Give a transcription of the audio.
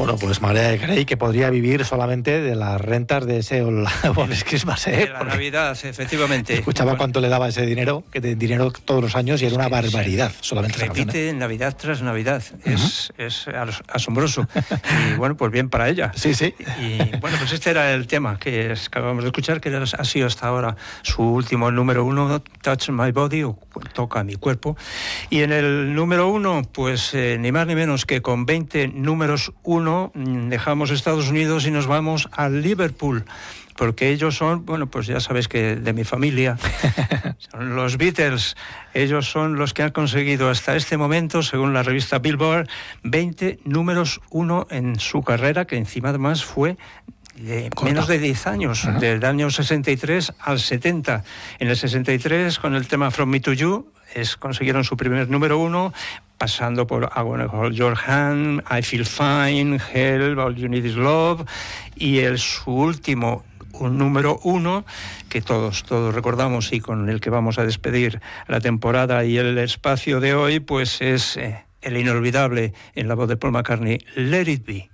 Bueno, pues Mariah Carey, que podría vivir solamente de las rentas de ese All Christmas, de la Navidad, efectivamente. Escuchaba cuánto le daba ese dinero, que de dinero todos los años, y era una barbaridad, solamente esa canción, repite Navidad tras Navidad, es asombroso. Y bueno, pues bien para ella. Sí, sí. Y bueno, pues este era el tema que acabamos de escuchar, que ha sido hasta ahora su último número 1, Touch My Body, o Toca mi cuerpo. Y en el número 1, pues ni más ni menos que con 20 números 1, dejamos Estados Unidos y nos vamos a Liverpool, porque ellos son, bueno, pues ya sabes que de mi familia, son los Beatles. Ellos son los que han conseguido hasta este momento, según la revista Billboard, 20 números 1 en su carrera, que encima además fue menos de 10 años, del año 63 al 70. En el 63, con el tema From Me to You, consiguieron su primer número 1, pasando por I Wanna Hold Your Hand, I Feel Fine, Help, All You Need Is Love, y su último número 1, que todos recordamos y con el que vamos a despedir la temporada y el espacio de hoy, pues es el inolvidable, en la voz de Paul McCartney, Let It Be.